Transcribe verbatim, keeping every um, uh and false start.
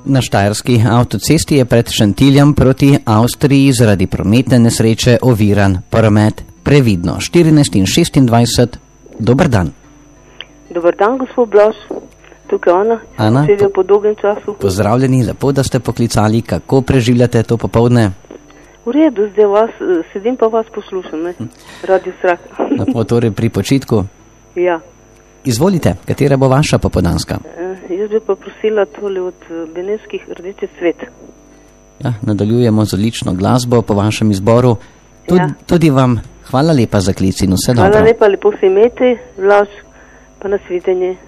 Na štajerski avtocesti je pred Šentiljem proti Avstriji zaradi prometne nesreče oviran promet. Previdno. štirinajst in šestindvajset. Dober dan. Dober dan, gospod Blaž. Tukaj Ana. Ana, po, po dolgem času. Pozdravljeni, lepo, da ste poklicali. Kako preživljate to popoldne? V redu, zdaj vas, sedim pa vas poslušam, ne? Radio Srak. Lepo, torej pri počitku. Ja. Izvolite, katera bo vaša popoldanska? E, jaz bi pa prosila tole od Beneških Rdeči cvet. Ja, nadaljujemo z odlično glasbo po vašem izboru. Tud, ja. Tudi vam hvala lepa za klic in vse dobro. Hvala lepa, lepo se imejte, Blaž, pa nasvidenje.